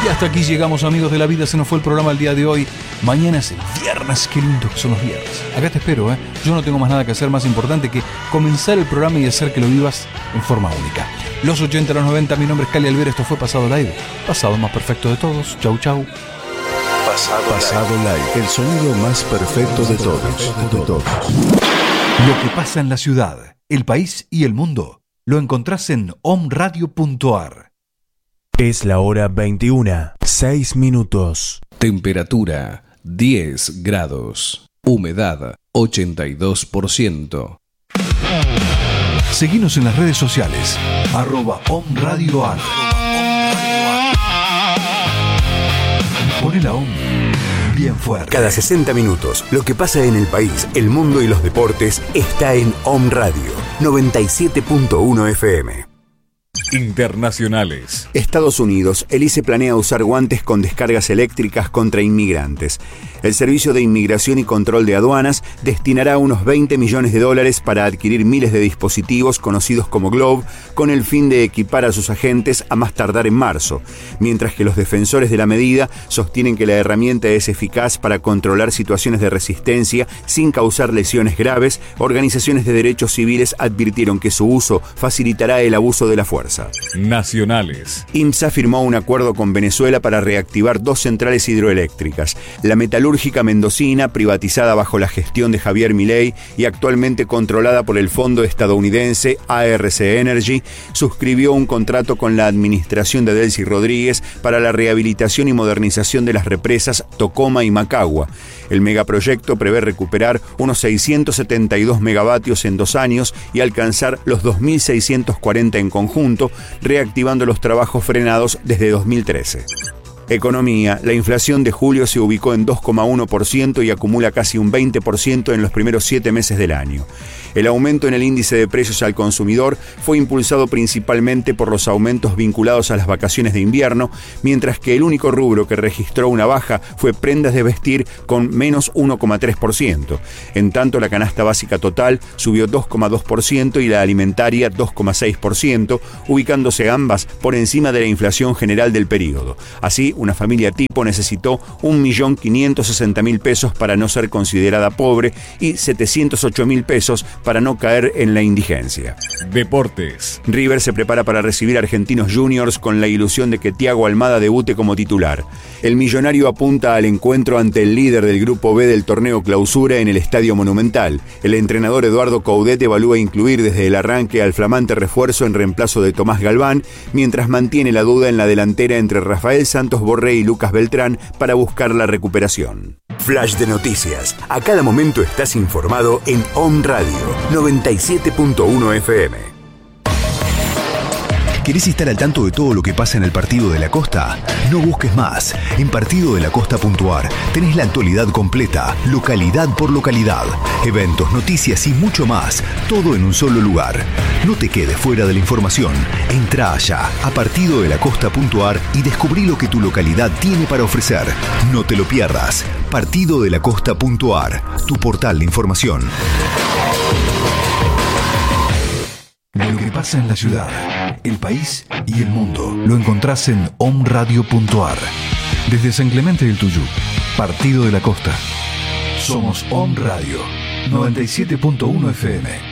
Y hasta aquí llegamos, amigos de la vida. Se nos fue el programa el día de hoy. Mañana es el viernes. Qué lindo que son los viernes. Acá te espero, ¿eh? Yo no tengo más nada que hacer más importante que comenzar el programa y hacer que lo vivas en forma única. Los 80, los 90, mi nombre es Cali Alver. Esto fue Pasado Live. Pasado más perfecto de todos. Chau, chau. Pasado Live. El sonido más perfecto de todos. Lo que pasa en la ciudad, el país y el mundo lo encontrás en omradio.ar. Es la hora 21, 6 minutos. Temperatura 10 grados. Humedad 82%. Seguinos en las redes sociales, @omradioar. Poné la OM bien fuerte. Cada 60 minutos, lo que pasa en el país, el mundo y los deportes está en Om Radio 97.1 FM. Internacionales. Estados Unidos. El ICE planea usar guantes con descargas eléctricas contra inmigrantes. El Servicio de Inmigración y Control de Aduanas destinará unos $20 millones para adquirir miles de dispositivos conocidos como Globe, con el fin de equipar a sus agentes a más tardar en marzo, mientras que los defensores de la medida sostienen que la herramienta es eficaz para controlar situaciones de resistencia sin causar lesiones graves. Organizaciones de derechos civiles advirtieron que su uso facilitará el abuso de la fuerza. Nacionales. IMSA firmó un acuerdo con Venezuela para reactivar 2 centrales hidroeléctricas. La metalúrgica mendocina, privatizada bajo la gestión de Javier Milei y actualmente controlada por el fondo estadounidense ARC Energy, suscribió un contrato con la administración de Delcy Rodríguez para la rehabilitación y modernización de las represas Tocoma y Macagua. El megaproyecto prevé recuperar unos 672 megavatios en 2 años y alcanzar los 2.640 en conjunto, reactivando los trabajos frenados desde 2013. Economía. La inflación de julio se ubicó en 2,1% y acumula casi un 20% en los primeros 7 meses del año. El aumento en el índice de precios al consumidor fue impulsado principalmente por los aumentos vinculados a las vacaciones de invierno, mientras que el único rubro que registró una baja fue prendas de vestir con menos 1,3%. En tanto, la canasta básica total subió 2,2% y la alimentaria 2,6%, ubicándose ambas por encima de la inflación general del periodo. Así, una familia tipo necesitó 1.560.000 pesos para no ser considerada pobre y 708.000 pesos para no caer en la indigencia. Deportes. River se prepara para recibir a Argentinos Juniors con la ilusión de que Thiago Almada debute como titular. El millonario apunta al encuentro ante el líder del Grupo B del torneo Clausura en el Estadio Monumental. El entrenador Eduardo Coudet evalúa incluir desde el arranque al flamante refuerzo en reemplazo de Tomás Galván, mientras mantiene la duda en la delantera entre Rafael Santos Borré y Lucas Beltrán para buscar la recuperación. Flash de noticias. A cada momento estás informado en Om Radio 97.1 FM. ¿Querés estar al tanto de todo lo que pasa en el Partido de la Costa? No busques más. En partidodelacosta.ar tenés la actualidad completa, localidad por localidad, eventos, noticias y mucho más, todo en un solo lugar. No te quedes fuera de la información. Entrá allá a partidodelacosta.ar y descubrí lo que tu localidad tiene para ofrecer. No te lo pierdas. Partidodelacosta.ar, tu portal de información. Lo que pasa en la ciudad, el país y el mundo lo encontrás en omradio.ar. Desde San Clemente del Tuyú, Partido de la Costa. Somos Om Radio 97.1 FM.